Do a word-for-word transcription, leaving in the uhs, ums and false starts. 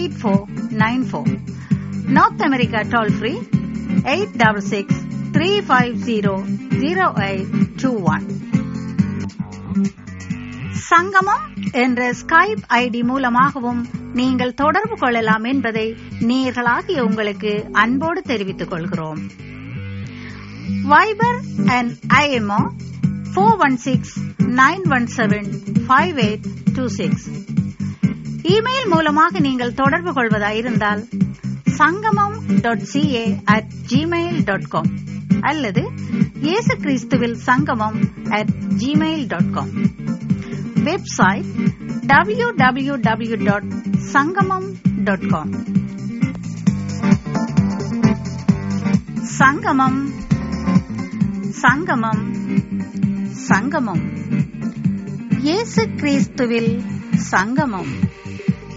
Eight four nine four. North America toll free eight double six three five zero zero eight two one. சங்கமம் என்ற Skype ID மூலமாகவும் நீங்கள் தொடர்பு கொள்ளலாம் என்பதை நேயர்களாகிய உங்களுக்கு அன்போடு தெரிவித்துக் கொள்கிறோம். Wiper and IMO four one six nine one seven five eight two six. Email மூலமாக நீங்கள் தொடர்பு கொள்வதாயிருந்தால் சங்கமம் dot CA at Gmail dot com அல்லது இயேசு கிறிஸ்துவில் சங்கமம் at Gmail dot com. Website W W W dot சங்கமம் டாட் காம். சங்கமம் சங்கமம் சங்கமம் இயேசு கிறிஸ்துவில் சங்கமம்.